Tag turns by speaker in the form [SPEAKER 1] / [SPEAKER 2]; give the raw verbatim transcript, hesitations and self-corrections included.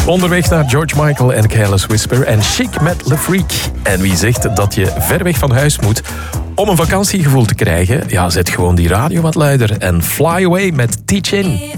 [SPEAKER 1] Onderweg naar George Michael en Careless Whisper en Chic met Le Freak. En wie zegt dat je ver weg van huis moet om een vakantiegevoel te krijgen? Ja, zet gewoon die radio wat luider en fly away met Teach In.